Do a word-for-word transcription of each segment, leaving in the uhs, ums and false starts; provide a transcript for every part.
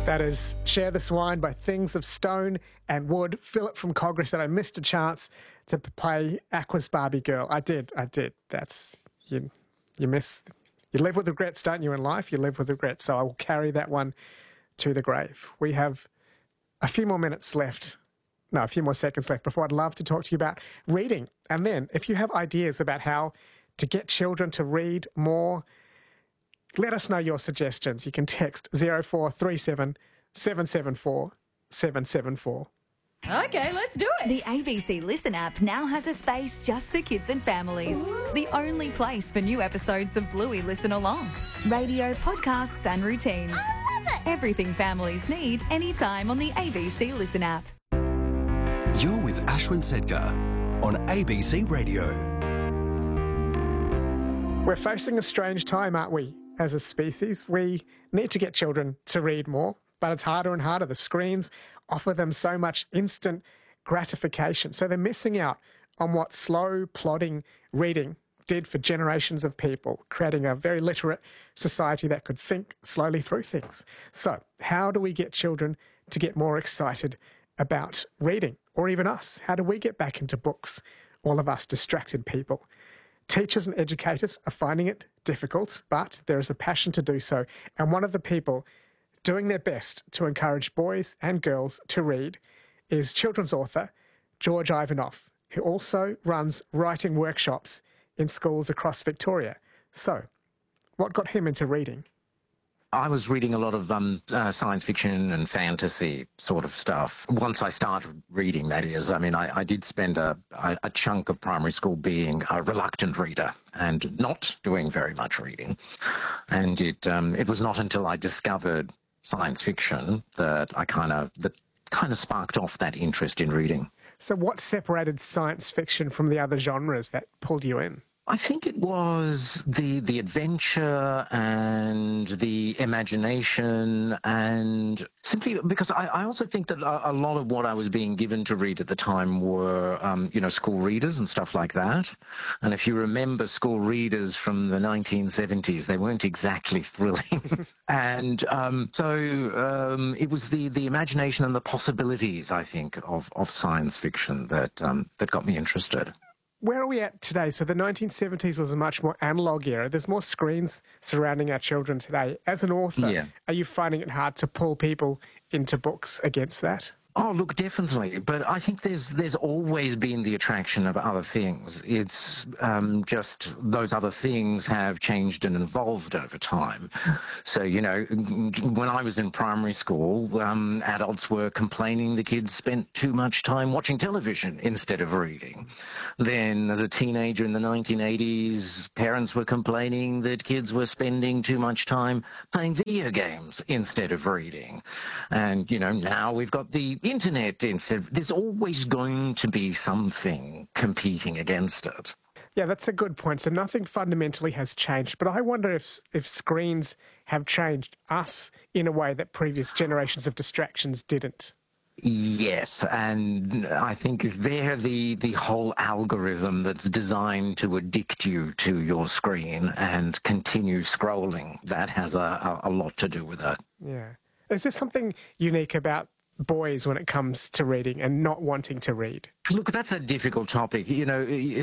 That is Share This Wine by Things of Stone and Wood. Philip from Congress said I missed a chance to play Aqua's Barbie Girl. I did, I did. That's, you, you miss, you live with regrets, don't you, in life? You live with regrets. So I will carry that one to the grave. We have a few more minutes left. No, a few more seconds left before I'd love to talk to you about reading. And then if you have ideas about how to get children to read more, let us know your suggestions. You can text zero four three seven, seven seven four, seven seven four. Okay, let's do it. The A B C Listen app now has a space just for kids and families. The only place for new episodes of Bluey Listen Along. Radio, podcasts and routines. I love it. Everything families need anytime on the A B C Listen app. You're with Ashwin Sedgar on A B C Radio. We're facing a strange time, aren't we? As a species, we need to get children to read more, but it's harder and harder. The screens offer them so much instant gratification, so they're missing out on what slow, plodding reading did for generations of people, creating a very literate society that could think slowly through things. So how do we get children to get more excited about reading, or even us? How do we get back into books, all of us distracted people? Teachers and educators are finding it difficult, but there is a passion to do so. And one of the people doing their best to encourage boys and girls to read is children's author George Ivanoff, who also runs writing workshops in schools across Victoria. So, what got him into reading? I was reading a lot of um, uh, science fiction and fantasy sort of stuff. Once I started reading, that is, I mean, I, I did spend a, a, a chunk of primary school being a reluctant reader and not doing very much reading. And it um, it was not until I discovered science fiction that I kind of that kind of sparked off that interest in reading. So, what separated science fiction from the other genres that pulled you in? I think it was the the adventure and the imagination, and simply because I, I also think that a, a lot of what I was being given to read at the time were, um, you know, school readers and stuff like that. And if you remember school readers from the nineteen seventies, they weren't exactly thrilling. and um, so um, it was the, the imagination and the possibilities, I think, of, of science fiction that um, that got me interested. Where are we at today? So the nineteen seventies was a much more analogue era. There's more screens surrounding our children today. As an author, yeah. Are you finding it hard to pull people into books against that? Oh, look, definitely. But I think there's there's always been the attraction of other things. It's um, just those other things have changed and evolved over time. So, you know, when I was in primary school, um, adults were complaining the kids spent too much time watching television instead of reading. Then, as a teenager in the nineteen eighties, parents were complaining that kids were spending too much time playing video games instead of reading. And, you know, now we've got the internet instead. There's always going to be something competing against it. Yeah, that's a good point. So nothing fundamentally has changed, but I wonder if if screens have changed us in a way that previous generations of distractions didn't. Yes, and I think they're the, the whole algorithm that's designed to addict you to your screen and continue scrolling. That has a, a, a lot to do with it. Yeah. Is there something unique about boys when it comes to reading and not wanting to read? Look, that's a difficult topic. You know, the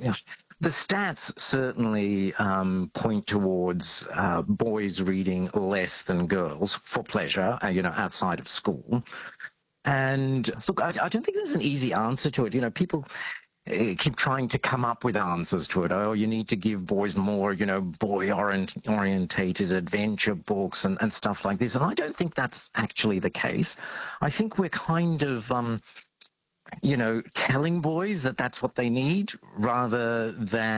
stats certainly um, point towards uh, boys reading less than girls for pleasure, uh, you know, outside of school. And look, I, I don't think there's an easy answer to it. You know, people uh, keep trying to come up with answers to it. Oh, you need to give boys more, you know, boy-orientated adventure books and, and stuff like this. And I don't think that's actually the case. I think we're kind of, um, you know, telling boys that that's what they need rather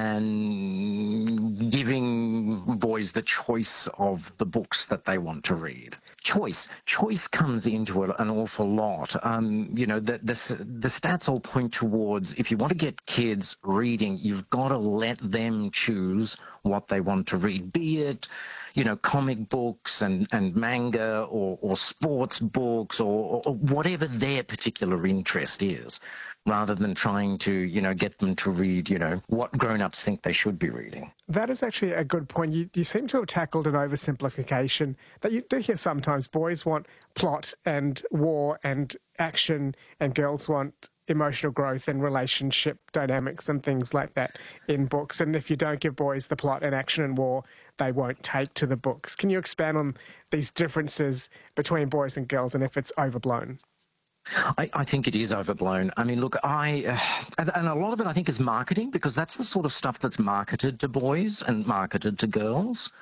than giving boys the choice of the books that they want to read. Choice. Choice comes into it an awful lot. Um, you know, the, the, the stats all point towards if you want to get kids reading, you've got to let them choose what they want to read, be it, you know, comic books and, and manga or, or sports books or, or whatever their particular interest is. ideas, rather than trying to, you know, get them to read, you know, what grown-ups think they should be reading. That is actually a good point. You, you seem to have tackled an oversimplification that you do hear sometimes. Boys want plot and war and action, and girls want emotional growth and relationship dynamics and things like that in books. And if you don't give boys the plot and action and war, they won't take to the books. Can you expand on these differences between boys and girls and if it's overblown? I, I think it is overblown. I mean, look, I uh, and, and a lot of it I think is marketing, because that's the sort of stuff that's marketed to boys and marketed to girls.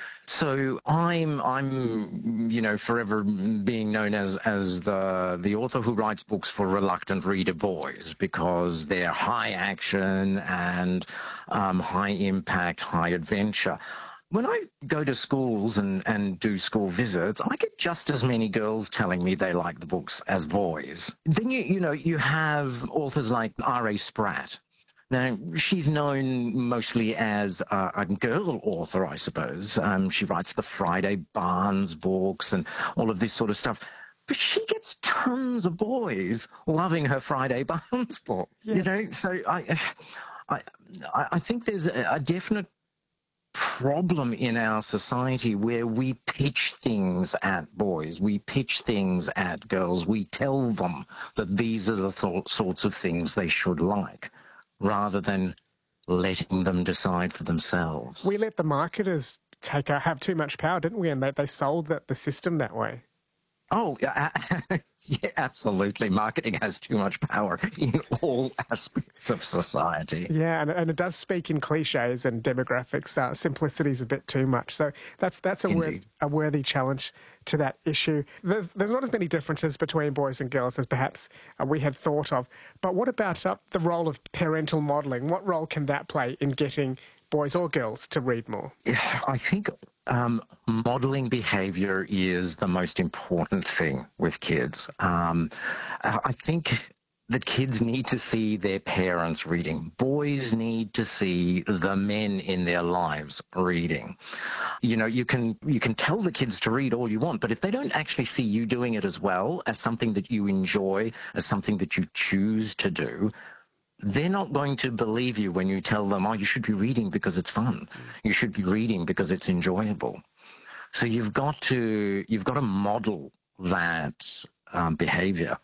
So I'm, I'm, you know, forever being known as as the the author who writes books for reluctant reader boys, because they're high action and um, high impact, high adventure. When I go to schools and, and do school visits, I get just as many girls telling me they like the books as boys. Then, you, you know, you have authors like R A Spratt. Now, she's known mostly as a, a girl author, I suppose. Um, she writes the Friday Barnes books and all of this sort of stuff. But she gets tons of boys loving her Friday Barnes book. Yes. You know, so I, I, I think there's a, a definite problem in our society where we pitch things at boys, we pitch things at girls, we tell them that these are the th- sorts of things they should like, rather than letting them decide for themselves. We let the marketers take uh, have too much power, didn't we? And they, they sold the, the system that way. Oh, yeah, yeah, absolutely. Marketing has too much power in all aspects of society. Yeah, and, and it does speak in cliches and demographics. Uh, simplicity is a bit too much. So that's that's a, wor- a worthy challenge to that issue. There's, there's not as many differences between boys and girls as perhaps uh, we had thought of. But what about uh, the role of parental modelling? What role can that play in getting boys or girls to read more? Yeah, I think um, modelling behaviour is the most important thing with kids. Um, I think that kids need to see their parents reading. Boys need to see the men in their lives reading. You know, you can you can tell the kids to read all you want, but if they don't actually see you doing it as well, as something that you enjoy, as something that you choose to do, they're not going to believe you when you tell them, oh, you should be reading because it's fun. You should be reading because it's enjoyable. So you've got to, you've got to model that um, behavior.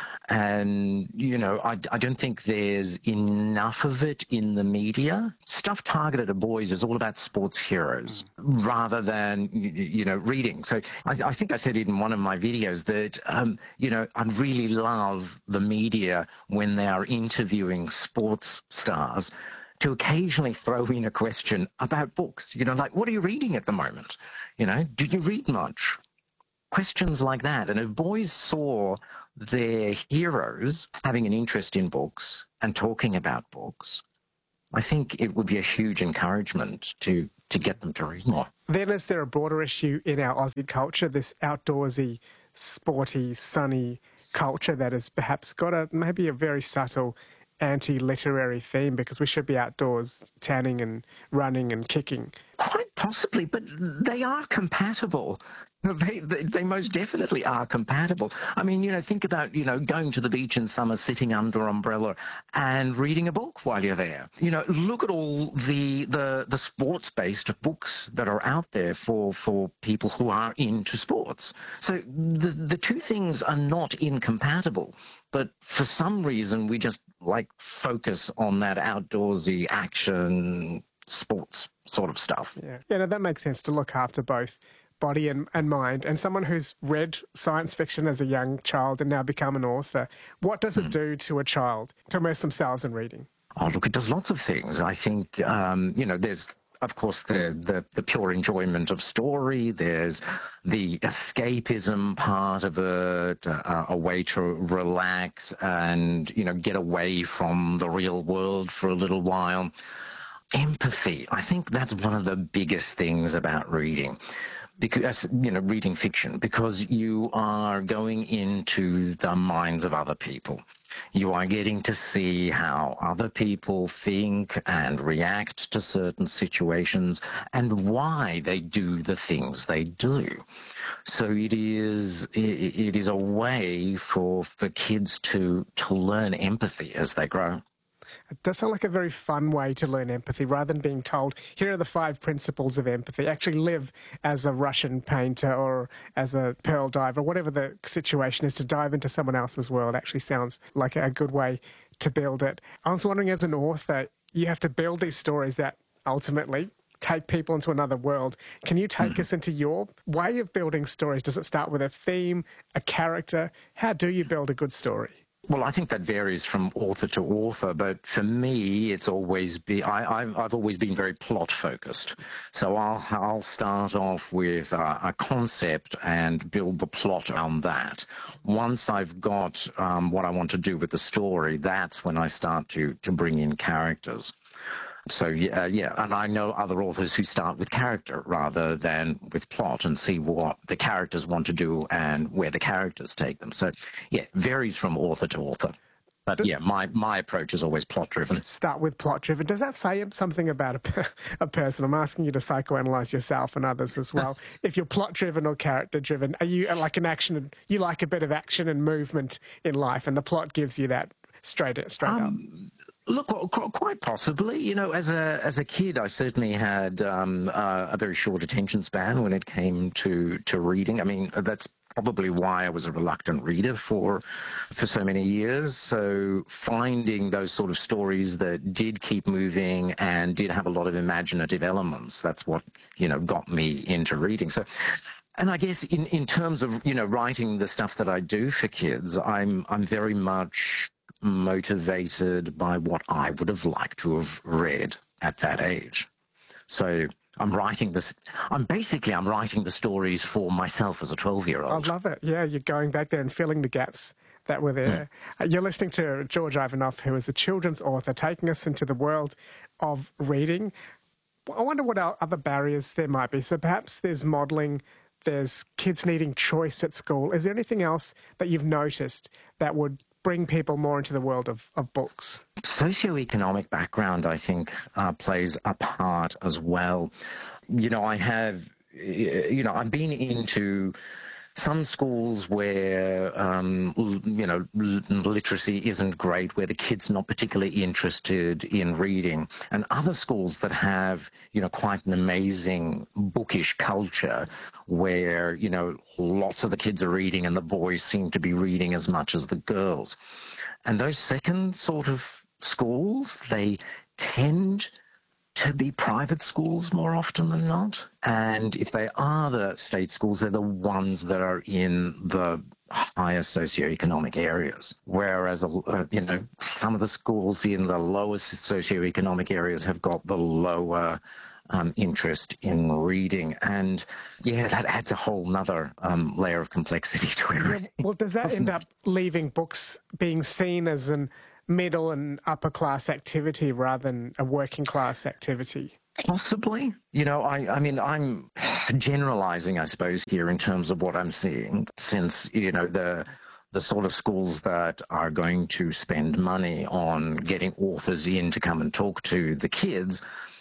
And, you know, I, I don't think there's enough of it in the media. Stuff targeted at boys is all about sports heroes rather than, you, you know, reading. So I, I think I said in one of my videos that, um, you know, I really love the media when they are interviewing sports stars to occasionally throw in a question about books. You know, like, what are you reading at the moment? You know, do you read much? Questions like that. And if boys saw their heroes having an interest in books and talking about books, I think it would be a huge encouragement to, to get them to read more. Then is there a broader issue in our Aussie culture, this outdoorsy, sporty, sunny culture that has perhaps got a maybe a very subtle anti-literary theme, because we should be outdoors tanning and running and kicking? Quite possibly, but they are compatible. They, they, they most definitely are compatible. I mean, you know, think about, you know, going to the beach in summer, sitting under an umbrella and reading a book while you're there. You know, look at all the the, the sports-based books that are out there for, for people who are into sports. So the, the two things are not incompatible, but for some reason we just, like, focus on that outdoorsy action sports sort of stuff. Yeah, yeah, no, that makes sense, to look after both body and, and mind. And someone who's read science fiction as a young child and now become an author, what does it do to a child to immerse themselves in reading? Oh, look, it does lots of things. I think, um, you know, there's, of course, the, the, the pure enjoyment of story. There's the escapism part of it, uh, a way to relax and, you know, get away from the real world for a little while. Empathy. I think that's one of the biggest things about reading. Because, you know, reading fiction, because you are going into the minds of other people. You are getting to see how other people think and react to certain situations and why they do the things they do. So it is it, it is a way for for kids to to learn empathy as they grow. It does sound like a very fun way to learn empathy rather than being told, here are the five principles of empathy. Actually live as a Russian painter or as a pearl diver, whatever the situation is, to dive into someone else's world actually sounds like a good way to build it. I was wondering, as an author, you have to build these stories that ultimately take people into another world. Can you take mm-hmm. us into your way of building stories? Does it start with a theme, a character? How do you build a good story? Well, I think that varies from author to author, but for me, it's always be I, I've, I've always been very plot focused. So I'll I'll start off with a, a concept and build the plot around that. Once I've got um, what I want to do with the story, that's when I start to to bring in characters. So, yeah, yeah, and I know other authors who start with character rather than with plot and see what the characters want to do and where the characters take them. So, yeah, it varies from author to author. But, yeah, my, my approach is always plot-driven. Start with plot-driven. Does that say something about a, a person? I'm asking you to psychoanalyze yourself and others as well. If you're plot-driven or character-driven, are you like an action? You like a bit of action and movement in life, and the plot gives you that straight, straight um, up? Look, quite possibly. You know, as a as a kid, I certainly had um, uh, a very short attention span when it came to, to reading. I mean, that's probably why I was a reluctant reader for for so many years. So finding those sort of stories that did keep moving and did have a lot of imaginative elements, that's what, you know, got me into reading. So, and I guess in, in terms of, you know, writing the stuff that I do for kids, I'm I'm very much motivated by what I would have liked to have read at that age. So I'm writing this, I'm basically, I'm writing the stories for myself as a twelve-year-old. I love it. Yeah, you're going back there and filling the gaps that were there. Mm. Uh, you're listening to George Ivanoff, who is a children's author, taking us into the world of reading. I wonder what other barriers there might be. So perhaps there's modelling, there's kids needing choice at school. Is there anything else that you've noticed that would bring people more into the world of, of books? Socioeconomic background, I think, uh, plays a part as well. You know, I have, you know, I've been into some schools where, um, you know, literacy isn't great, where the kid's not particularly interested in reading, and other schools that have, you know, quite an amazing bookish culture where, you know, lots of the kids are reading and the boys seem to be reading as much as the girls. And those second sort of schools, they tend to be private schools more often than not. And if they are the state schools, they're the ones that are in the higher socioeconomic areas. Whereas, uh, you know, some of the schools in the lowest socioeconomic areas have got the lower um, interest in reading. And, yeah, that adds a whole nother um, layer of complexity to everything. Yeah, well, does that end up leaving books being seen as an middle and upper class activity rather than a working class activity? Possibly. You know, I, I mean, I'm generalizing, I suppose, here in terms of what I'm seeing, since, you know, the the sort of schools that are going to spend money on getting authors in to come and talk to the kids,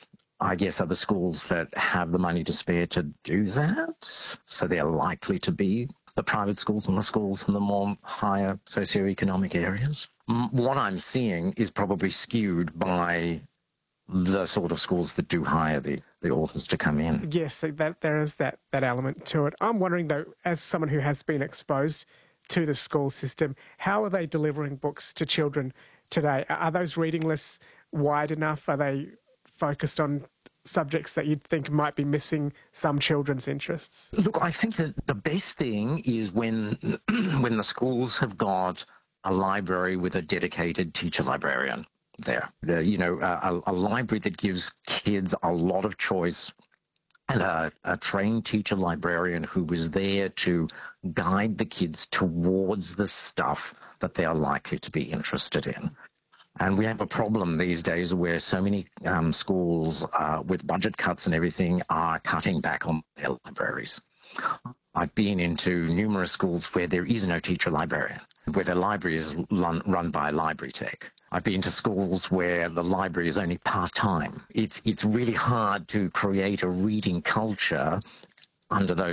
I guess, are the schools that have the money to spare to do that. So they're likely to be the private schools and the schools in the more higher socioeconomic areas. What I'm seeing is probably skewed by the sort of schools that do hire the, the authors to come in. Yes, that, there is that, that element to it. I'm wondering, though, as someone who has been exposed to the school system, how are they delivering books to children today? Are those reading lists wide enough? Are they focused on subjects that you'd think might be missing some children's interests? Look, I think that the best thing is when when the schools have got a library with a dedicated teacher librarian there. The, you know, a, a library that gives kids a lot of choice, and a, a trained teacher librarian who was there to guide the kids towards the stuff that they are likely to be interested in. And we have a problem these days where so many um, schools, uh, with budget cuts and everything, are cutting back on their libraries. I've been into numerous schools where there is no teacher librarian, where the library is run, run by Library Tech. I've been to schools where the library is only part-time. It's, it's really hard to create a reading culture under those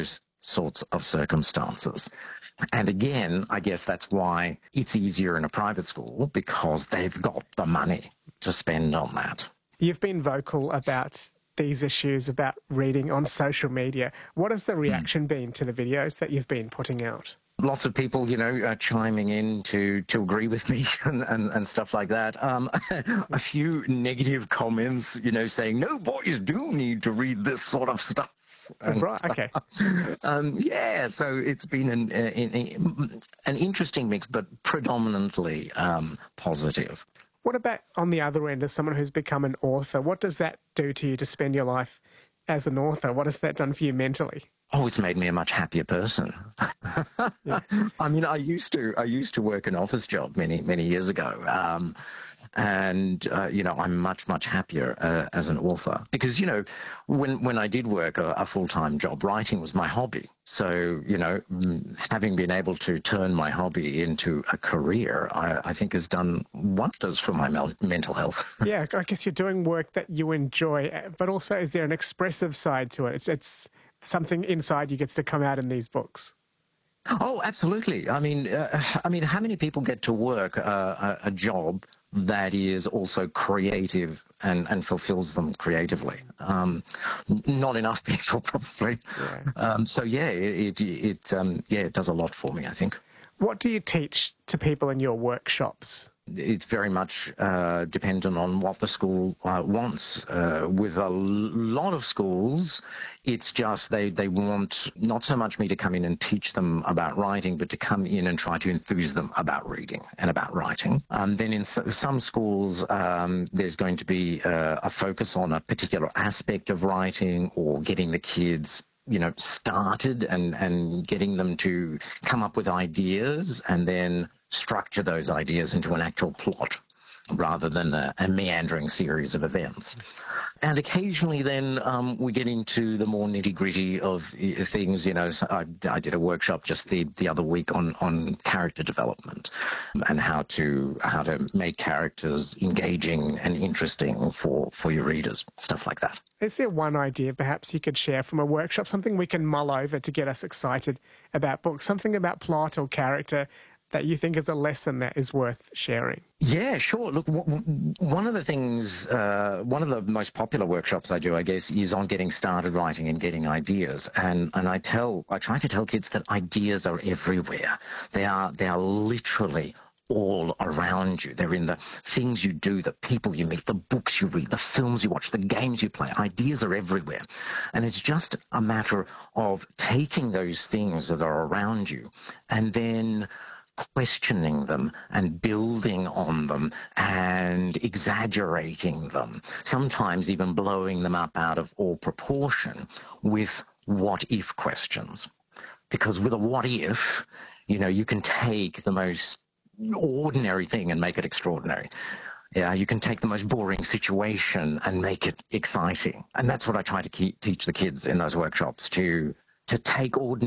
sorts of circumstances. And again, I guess that's why it's easier in a private school, because they've got the money to spend on that. You've been vocal about these issues about reading on social media. What has the reaction mm. been to the videos that you've been putting out? Lots of people, you know, uh, chiming in to, to agree with me and, and, and stuff like that. Um, a few negative comments, you know, saying, no, boys do need to read this sort of stuff. And, right, okay. um, yeah, so it's been an, an, an interesting mix, but predominantly um, positive. What about on the other end, as someone who's become an author? What does that do to you to spend your life as an author? What has that done for you mentally? Oh, it's made me a much happier person. Yeah. I mean, I used to I used to work an office job many many years ago, um, and uh, you know, I'm much much happier uh, as an author, because you know, when when I did work a, a full time job, writing was my hobby. So you know, having been able to turn my hobby into a career, I, I think has done wonders for my mel- mental health. Yeah, I guess you're doing work that you enjoy, but also is there an expressive side to it? It's, it's something inside you gets to come out in these books. Oh, absolutely. I mean, uh, I mean, how many people get to work uh, a, a job that is also creative and, and fulfills them creatively? Um, not enough people, probably. Yeah. Um, so yeah, it it, it um, yeah, it does a lot for me, I think. What do you teach to people in your workshops? It's very much uh, dependent on what the school uh, wants. Uh, with a lot of schools, it's just they, they want not so much me to come in and teach them about writing, but to come in and try to enthuse them about reading and about writing. Um, then in s- some schools, um, there's going to be uh, a focus on a particular aspect of writing, or getting the kids, you know, started and, and getting them to come up with ideas and then structure those ideas into an actual plot rather than a, a meandering series of events. And occasionally then um, we get into the more nitty-gritty of things. You know, so I, I did a workshop just the, the other week on, on character development and how to how to make characters engaging and interesting for, for your readers, stuff like that. Is there one idea perhaps you could share from a workshop, something we can mull over to get us excited about books, something about plot or character that you think is a lesson that is worth sharing? Yeah, sure. Look, w- w- one of the things, uh, one of the most popular workshops I do, I guess, is on getting started writing and getting ideas. And and I tell, I try to tell kids that ideas are everywhere. They are, they are literally all around you. They're in the things you do, the people you meet, the books you read, the films you watch, the games you play. Ideas are everywhere. And it's just a matter of taking those things that are around you and then questioning them and building on them and exaggerating them, sometimes even blowing them up out of all proportion with what-if questions. Because with a what-if, you know, you can take the most ordinary thing and make it extraordinary. Yeah, you can take the most boring situation and make it exciting. And that's what I try to keep, teach the kids in those workshops, to to take ordinary